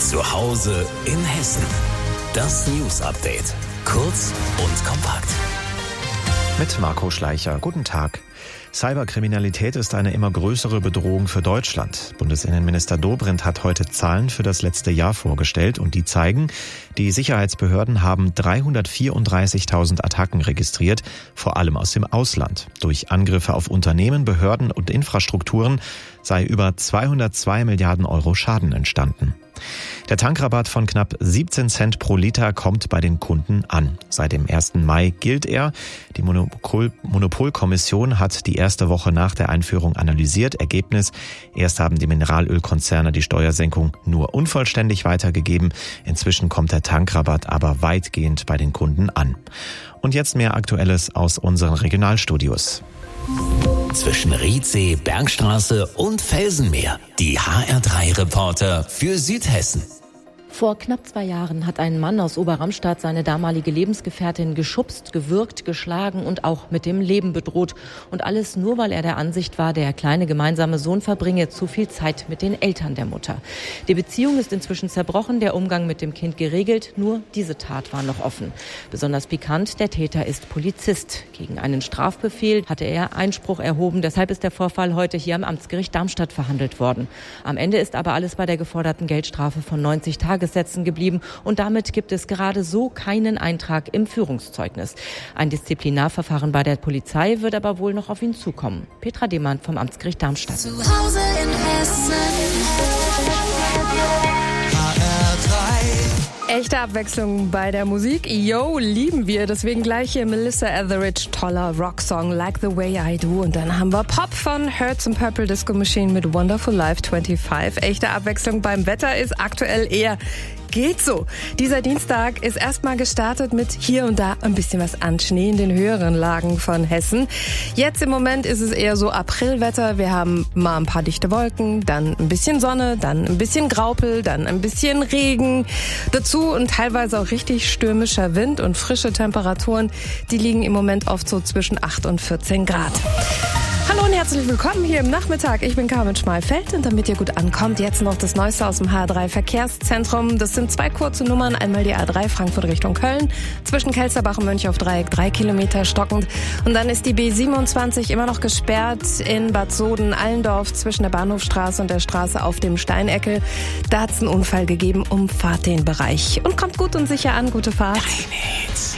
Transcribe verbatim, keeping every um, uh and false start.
Zu Hause in Hessen. Das News Update. Kurz und kompakt. Mit Marco Schleicher. Guten Tag. Cyberkriminalität ist eine immer größere Bedrohung für Deutschland. Bundesinnenminister Dobrindt hat heute Zahlen für das letzte Jahr vorgestellt und die zeigen, die Sicherheitsbehörden haben dreihundertvierunddreißigtausend Attacken registriert, vor allem aus dem Ausland. Durch Angriffe auf Unternehmen, Behörden und Infrastrukturen sei über zweihundertzwei Milliarden Euro Schaden entstanden. Der Tankrabatt von knapp siebzehn Cent pro Liter kommt bei den Kunden an. Seit dem ersten Mai gilt er. Die Monopol- Monopolkommission hat die erste Woche nach der Einführung analysiert. Ergebnis: Erst haben die Mineralölkonzerne die Steuersenkung nur unvollständig weitergegeben. Inzwischen kommt der Tankrabatt aber weitgehend bei den Kunden an. Und jetzt mehr Aktuelles aus unseren Regionalstudios. Zwischen Riedsee, Bergstraße und Felsenmeer. Die H R drei Reporter für Südhessen. Vor knapp zwei Jahren hat ein Mann aus Oberramstadt seine damalige Lebensgefährtin geschubst, gewürgt, geschlagen und auch mit dem Leben bedroht. Und alles nur, weil er der Ansicht war, der kleine gemeinsame Sohn verbringe zu viel Zeit mit den Eltern der Mutter. Die Beziehung ist inzwischen zerbrochen, der Umgang mit dem Kind geregelt. Nur diese Tat war noch offen. Besonders pikant, der Täter ist Polizist. Gegen einen Strafbefehl hatte er Einspruch erhoben. Deshalb ist der Vorfall heute hier am Amtsgericht Darmstadt verhandelt worden. Am Ende ist aber alles bei der geforderten Geldstrafe von neunzig Tagessätzen geblieben und damit gibt es gerade so keinen Eintrag im Führungszeugnis. Ein Disziplinarverfahren bei der Polizei wird aber wohl noch auf ihn zukommen. Petra Demand vom Amtsgericht Darmstadt. Zu Hause in Hessen. H R drei. Echte Abwechslung bei der Musik. Yo, lieben wir. Deswegen gleich hier Melissa Etheridge, toller Rocksong Like the Way I Do. Und dann haben wir Pop von Hertz und Purple Disco Machine mit Wonderful Life fünfundzwanzig. Echte Abwechslung beim Wetter ist aktuell eher geht so. Dieser Dienstag ist erstmal gestartet mit hier und da ein bisschen was an Schnee in den höheren Lagen von Hessen. Jetzt im Moment ist es eher so Aprilwetter. Wir haben mal ein paar dichte Wolken, dann ein bisschen Sonne, dann ein bisschen Graupel, dann ein bisschen Regen. Dazu und teilweise auch richtig stürmischer Wind und frische Temperaturen. Die liegen im Moment oft so zwischen acht und vierzehn Grad. Hallo und herzlich willkommen hier im Nachmittag. Ich bin Carmen Schmalfeld und damit ihr gut ankommt, jetzt noch das Neueste aus dem H R drei Verkehrszentrum. Das sind zwei kurze Nummern. Einmal die A drei Frankfurt Richtung Köln, zwischen Kelsterbach und Mönchaufdreieck, drei Kilometer stockend. Und dann ist die B siebenundzwanzig immer noch gesperrt in Bad Soden-Allendorf zwischen der Bahnhofstraße und der Straße auf dem Steineckel. Da hat es einen Unfall gegeben, umfahrt den Bereich. Und kommt gut und sicher an, gute Fahrt. Deine Hits.